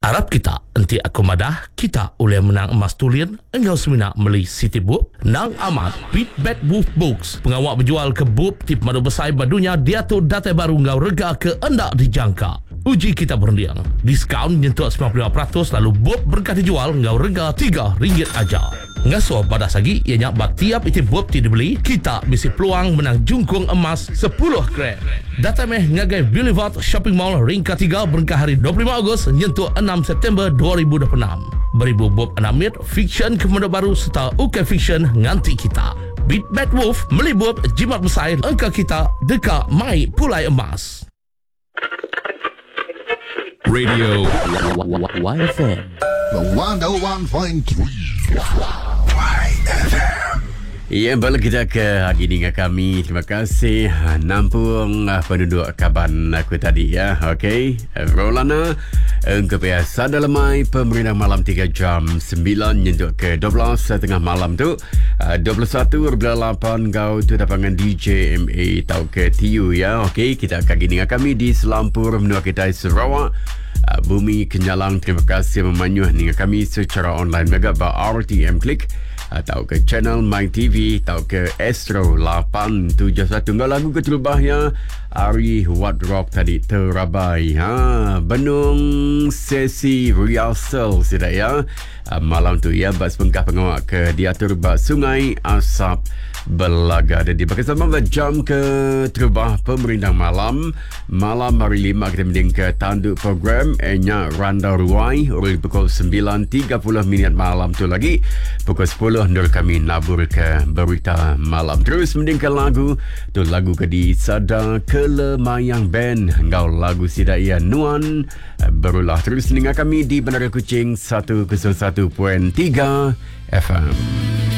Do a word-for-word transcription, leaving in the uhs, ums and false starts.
Arab kita enti aku madah kita oleh menang emas tulian engkau semina beli City Book nang amat Beat Bad Wolf Books pengawak berjual ke book tip madu besar badunya dia tu data baru engkau rega ke endak dijangka uji kita berundiang diskaun nyentuh sembilan puluh lima peratus lalu book berkah dijual engkau rega tiga ringgit aja ngasuh pada sagi ianya bak tiap itu book ti dibeli kita bisa peluang menang jungkung emas sepuluh gram data meh ngagai Boulevard Shopping Mall ringkat tiga berkah hari dua puluh lima Ogos nyentuh enam September dua ribu dua puluh enam beribu bob anamit fiction kemudian baru serta U K Fiction nganti kita Beat Bad Wolf melibut jimat besar angka kita dekat mai pulai emas Radio Y F M one oh one point three Y F M. Ya, balik kita ke hari ini dengan kami. Terima kasih nampung penduduk kaban aku tadi ya. Okey. Rolana engkau biasa dalam mai pemerintah malam tiga jam sembilan nyentuh ke dua belas tengah malam tu. dua puluh satu lapan kau tu dapangan D J M A tau ke T U ya. Okey, kita akan gini dengan kami di Selampur menua kita Sarawak. Bumi Kenyalang, terima kasih memanyuh dengan kami secara online mega ba R T M Klik atau ke channel My T V atau ke Astro lapan tujuh satu enggak lagu keterubahnya Ari What Rock tadi terabai ha benung sesi rehearsal sudah ya malam tu ya bas pengkah pengawak ke diatur bas Sungai Asap Belaga dan di bersama jam ke terubah pemerintah malam malam hari lima kita mending ke tanduk program enya Randa Ruai oleh pukul sembilan tiga puluh minit malam tu lagi pukul sepuluh nur kami nabur ke berita malam terus mending ke lagu tu lagu ke di Sada Kelemayang Band engkau lagu Sidaya Nuan berulah terus dengan kami di Bandar Kuching seratus satu tiga F M.